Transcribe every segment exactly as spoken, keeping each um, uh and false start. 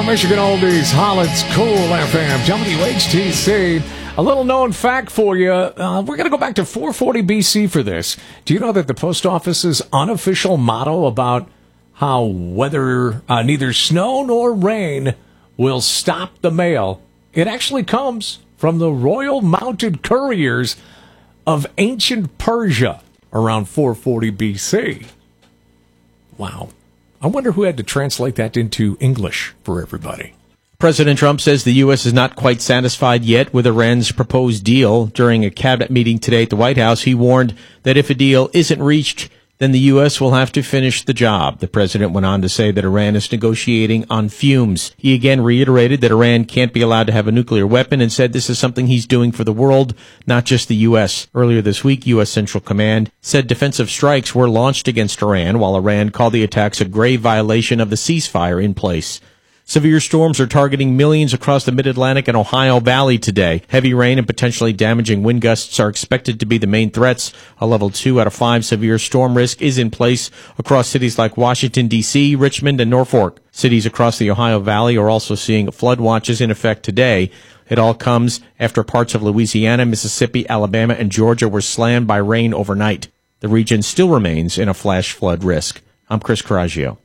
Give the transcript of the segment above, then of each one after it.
Michigan Oldies, Holland's Cool F M, W H T C. A little known fact for you. Uh, we're going to go back to four forty B C for this. Do you know that the post office's unofficial motto about how whether uh, neither snow nor rain will stop the mail, it actually comes from the Royal Mounted Couriers of ancient Persia around four forty B C. Wow. I wonder who had to translate that into English for everybody. President Trump says the U S is not quite satisfied yet with Iran's proposed deal. During a cabinet meeting today at the White House, he warned that if a deal isn't reached, then the U S will have to finish the job. The president went on to say that Iran is negotiating on fumes. He again reiterated that Iran can't be allowed to have a nuclear weapon and said this is something he's doing for the world, not just the U S. Earlier this week, U S Central Command said defensive strikes were launched against Iran, while Iran called the attacks a grave violation of the ceasefire in place. Severe storms are targeting millions across the Mid-Atlantic and Ohio Valley today. Heavy rain and potentially damaging wind gusts are expected to be the main threats. A level two out of five severe storm risk is in place across cities like Washington, D C, Richmond, and Norfolk. Cities across the Ohio Valley are also seeing flood watches in effect today. It all comes after parts of Louisiana, Mississippi, Alabama, and Georgia were slammed by rain overnight. The region still remains in a flash flood risk. I'm Chris Coraggio.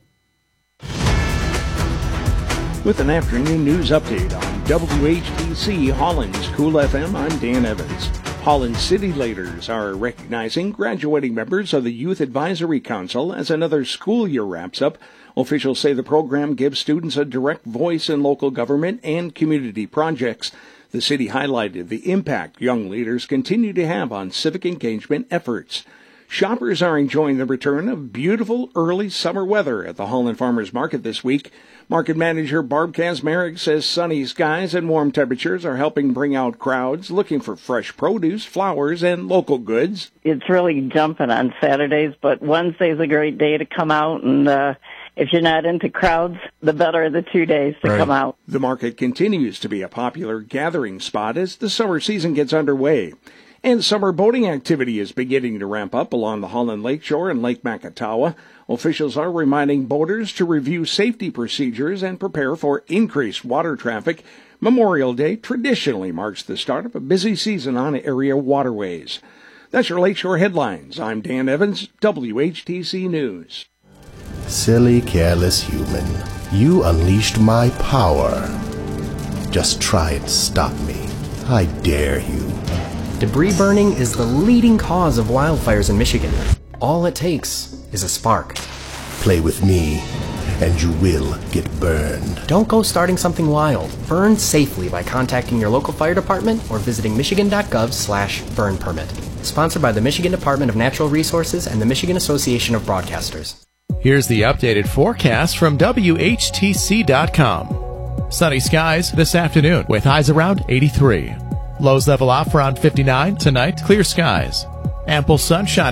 With an afternoon news update on W H T C Holland's Cool F M, I'm Dan Evans. Holland City Leaders are recognizing graduating members of the Youth Advisory Council as another school year wraps up. Officials say the program gives students a direct voice in local government and community projects. The city highlighted the impact young leaders continue to have on civic engagement efforts. Shoppers are enjoying the return of beautiful early summer weather at the Holland Farmers Market this week. Market manager Barb Kazmarek says sunny skies and warm temperatures are helping bring out crowds looking for fresh produce, flowers, and local goods. It's really jumping on Saturdays, but Wednesday's a great day to come out, and uh, if you're not into crowds, the better of the two days to right. come out. The market continues to be a popular gathering spot as the summer season gets underway. And summer boating activity is beginning to ramp up along the Holland Lakeshore and Lake Makatawa. Officials are reminding boaters to review safety procedures and prepare for increased water traffic. Memorial Day traditionally marks the start of a busy season on area waterways. That's your Lakeshore headlines. I'm Dan Evans, W H T C News. Silly, careless human, you unleashed my power. Just try and stop me. I dare you. Debris burning is the leading cause of wildfires in Michigan. All it takes is a spark. Play with me, and you will get burned. Don't go starting something wild. Burn safely by contacting your local fire department or visiting michigan.gov slash burn permit. Sponsored by the Michigan Department of Natural Resources and the Michigan Association of Broadcasters. Here's the updated forecast from W H T C dot com. Sunny skies this afternoon with highs around eighty-three. Lows level off around fifty-nine. Tonight, clear skies. Ample sunshine